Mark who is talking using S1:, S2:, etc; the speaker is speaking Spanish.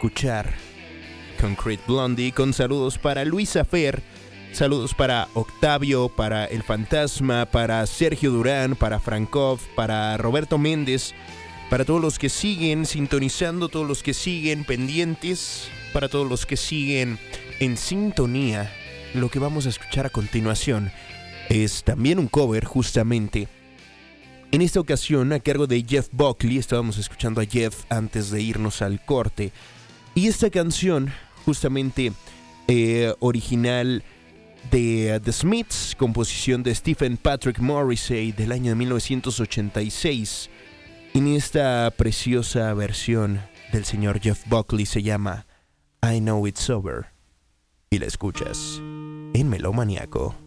S1: escuchar Concrete Blondie, con saludos para Luisa Fer, saludos para Octavio, para El Fantasma, para Sergio Durán, para Frankov, para Roberto Méndez, para todos los que siguen sintonizando, todos los que siguen pendientes, para todos los que siguen en sintonía. Lo que vamos a escuchar a continuación es también un cover, justamente. En esta ocasión, a cargo de Jeff Buckley. Estábamos escuchando a Jeff antes de irnos al corte. Y esta canción, justamente original de The Smiths, composición de Stephen Patrick Morrissey del año de 1986. En esta preciosa versión del señor Jeff Buckley se llama I Know It's Over. Y la escuchas en Melómaniaco.